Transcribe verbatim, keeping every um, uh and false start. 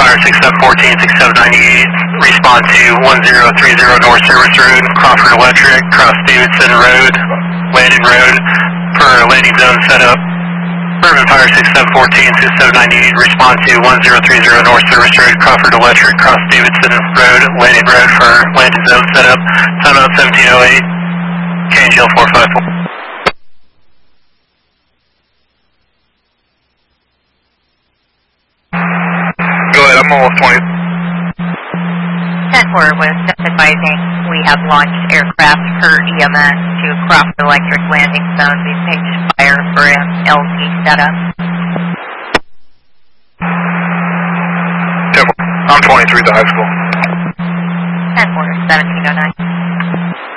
Fire six seven one four, six seven nine eight, respond to one zero three zero North Service Road, Crawford Electric, cross Davidson Road, Landon Road, for landing zone setup. Urban Fire six seven one four, six seven nine eight, respond to one zero three zero North Service Road, Crawford Electric, cross Davidson Road, Landing Road for landing zone setup. Timeout seventeen oh eight, K N G L four five four. Go ahead, I'm almost twenty. ten four was just advising we have launched aircraft per E M S to Crawford Electric landing zone. We staged fire for an L T setup. ten four, I'm twenty-three to high school. ten four, seventeen oh nine.